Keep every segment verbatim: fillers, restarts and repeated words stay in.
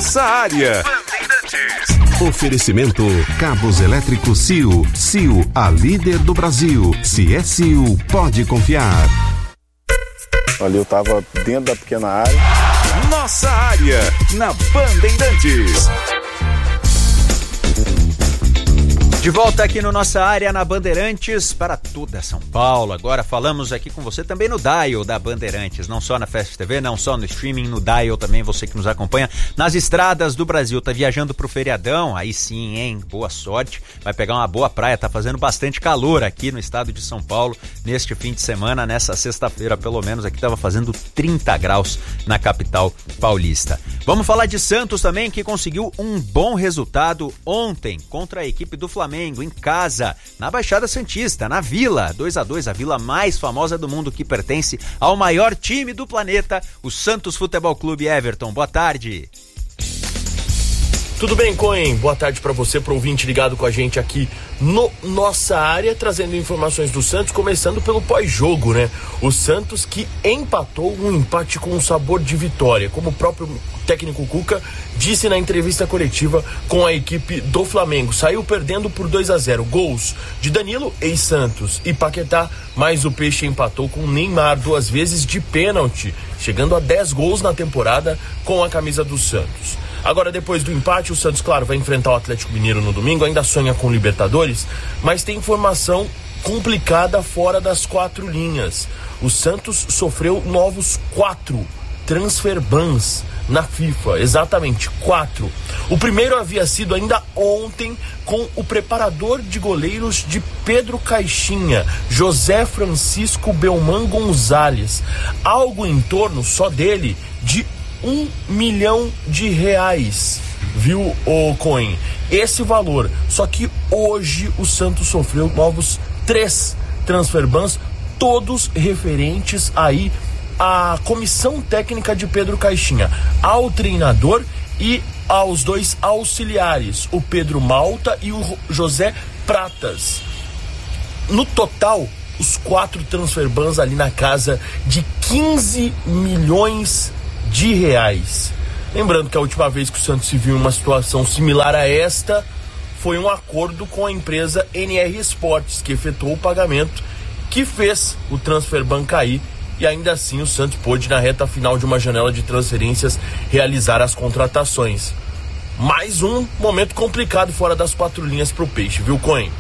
Nossa área. Oferecimento Cabos Elétricos C I U. C I U, a líder do Brasil. Se é C I U, pode confiar. Ali eu tava dentro da pequena área. Nossa área, na Bandeirantes. De volta aqui no Nossa Área, na Bandeirantes, para toda São Paulo. Agora falamos aqui com você também no Dial da Bandeirantes, não só na Fast T V, não só no streaming, no Dial também, você que nos acompanha nas estradas do Brasil. Tá viajando pro feriadão? Aí sim, hein? Boa sorte. Vai pegar uma boa praia, tá fazendo bastante calor aqui no estado de São Paulo neste fim de semana, nessa sexta-feira pelo menos, aqui tava fazendo trinta graus na capital paulista. Vamos falar de Santos também, que conseguiu um bom resultado ontem contra a equipe do Flamengo. Flamengo em casa, na Baixada Santista, na Vila, dois a dois, a vila mais famosa do mundo que pertence ao maior time do planeta, o Santos Futebol Clube. Everton, boa tarde. Tudo bem, Cohen? Boa tarde para você, pro ouvinte ligado com a gente aqui no Nossa Área, trazendo informações do Santos, começando pelo pós-jogo, né? O Santos que empatou um empate com um sabor de vitória, como o próprio técnico Cuca disse na entrevista coletiva com a equipe do Flamengo. Saiu perdendo por dois a zero. Gols de Danilo, ex-Santos, e Paquetá, mas o Peixe empatou com Neymar duas vezes de pênalti, chegando a dez gols na temporada com a camisa do Santos. Agora, depois do empate, o Santos, claro, vai enfrentar o Atlético Mineiro no domingo, ainda sonha com Libertadores, mas tem informação complicada fora das quatro linhas. O Santos sofreu novos quatro transfer bans na FIFA, exatamente, quatro. O primeiro havia sido ainda ontem com o preparador de goleiros de Pedro Caixinha, José Francisco Belman Gonzalez. Algo em torno só dele de um milhão de reais, viu, o Cohen? Esse valor. Só que hoje o Santos sofreu novos três transfer bans, todos referentes aí à comissão técnica de Pedro Caixinha, ao treinador e aos dois auxiliares, o Pedro Malta e o José Pratas. No total, os quatro transfer bans ali na casa de quinze milhões de reais. Lembrando que a última vez que o Santos se viu em uma situação similar a esta foi um acordo com a empresa N R Esportes, que efetuou o pagamento, que fez o transfer ban cair, e ainda assim o Santos pôde, na reta final de uma janela de transferências, realizar as contratações. Mais um momento complicado fora das quatro linhas pro Peixe, viu, Cohen?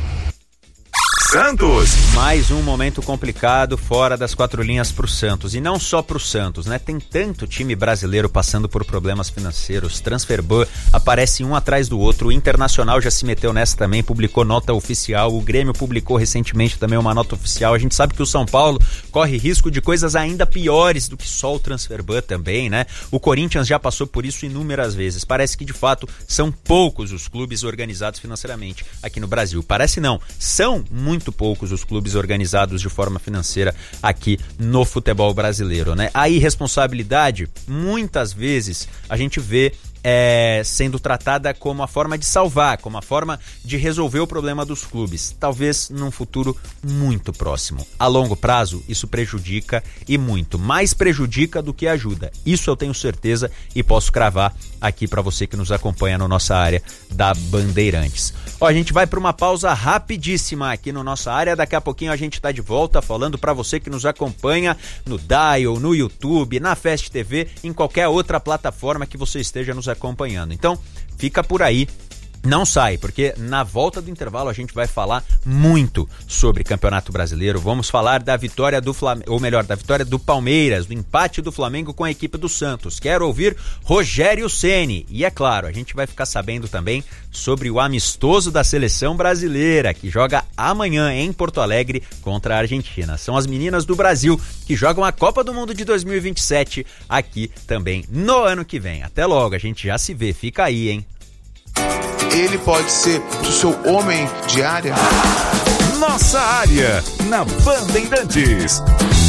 Santos. Mais um momento complicado fora das quatro linhas pro Santos. E não só pro Santos, né? Tem tanto time brasileiro passando por problemas financeiros. Transfer ban aparece um atrás do outro. O Internacional já se meteu nessa também, publicou nota oficial. O Grêmio publicou recentemente também uma nota oficial. A gente sabe que o São Paulo corre risco de coisas ainda piores do que só o transfer ban também, né? O Corinthians já passou por isso inúmeras vezes. Parece que de fato são poucos os clubes organizados financeiramente aqui no Brasil. Parece não, são muito muito poucos os clubes organizados de forma financeira aqui no futebol brasileiro, né? A irresponsabilidade, muitas vezes, a gente vê É, sendo tratada como a forma de salvar, como a forma de resolver o problema dos clubes, talvez num futuro muito próximo. A longo prazo, isso prejudica e muito, mais prejudica do que ajuda. Isso eu tenho certeza e posso cravar aqui para você que nos acompanha na nossa área da Bandeirantes. Ó, a gente vai para uma pausa rapidíssima aqui no Nossa Área, daqui a pouquinho a gente tá de volta falando para você que nos acompanha no Dial, no YouTube, na Fast T V, em qualquer outra plataforma que você esteja nos acompanhando. Então, fica por aí. Não sai, porque na volta do intervalo a gente vai falar muito sobre Campeonato Brasileiro. Vamos falar da vitória do Flamengo, ou melhor, da vitória do Palmeiras, do empate do Flamengo com a equipe do Santos. Quero ouvir Rogério Ceni. E é claro, a gente vai ficar sabendo também sobre o amistoso da seleção brasileira, que joga amanhã em Porto Alegre contra a Argentina. São as meninas do Brasil que jogam a Copa do Mundo de dois mil e vinte e sete aqui também no ano que vem. Até logo, a gente já se vê. Fica aí, hein? Ele pode ser o seu homem de área. Nossa Área, na Bandeirantes.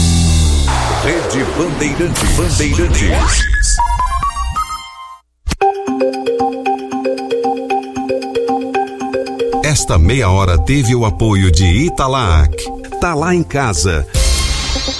Rede Bandeirantes. Bandeirantes. Esta meia hora teve o apoio de Italac. Tá lá em casa.